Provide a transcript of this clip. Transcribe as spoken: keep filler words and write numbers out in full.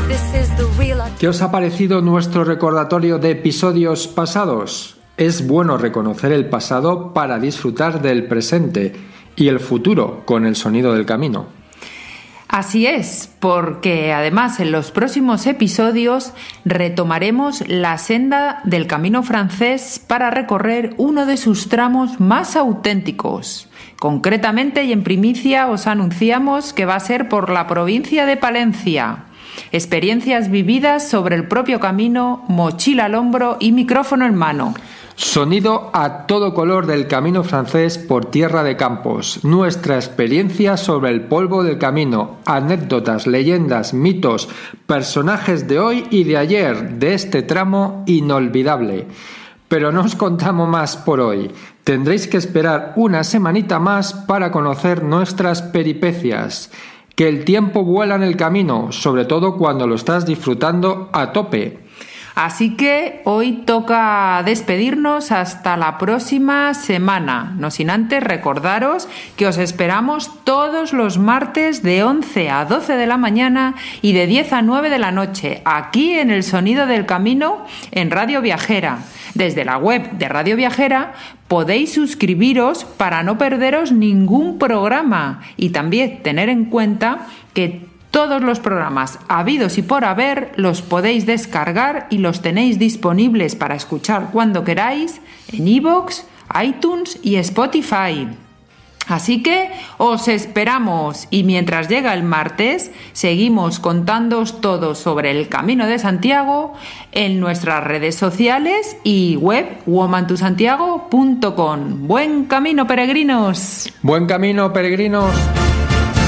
¿Qué os ha parecido nuestro recordatorio de episodios pasados? Es bueno reconocer el pasado para disfrutar del presente y el futuro con el sonido del camino. Así es, porque además en los próximos episodios retomaremos la senda del Camino francés para recorrer uno de sus tramos más auténticos. Concretamente y en primicia os anunciamos que va a ser por la provincia de Palencia. Experiencias vividas sobre el propio camino, mochila al hombro y micrófono en mano. Sonido a todo color del Camino francés por tierra de campos, nuestra experiencia sobre el polvo del camino, anécdotas, leyendas, mitos, personajes de hoy y de ayer de este tramo inolvidable. Pero no os contamos más por hoy, tendréis que esperar una semanita más para conocer nuestras peripecias. Que el tiempo vuela en el camino, sobre todo cuando lo estás disfrutando a tope. Así que hoy toca despedirnos hasta la próxima semana, no sin antes recordaros que os esperamos todos los martes de once a doce de la mañana y de diez a nueve de la noche, aquí en El Sonido del Camino, en Radio Viajera. Desde la web de Radio Viajera podéis suscribiros para no perderos ningún programa y también tener en cuenta que todos los programas habidos y por haber los podéis descargar y los tenéis disponibles para escuchar cuando queráis en iVoox, iTunes y Spotify. Así que os esperamos y mientras llega el martes seguimos contándoos todo sobre el Camino de Santiago en nuestras redes sociales y web woman to santiago punto com. ¡Buen camino, peregrinos! ¡Buen camino, peregrinos!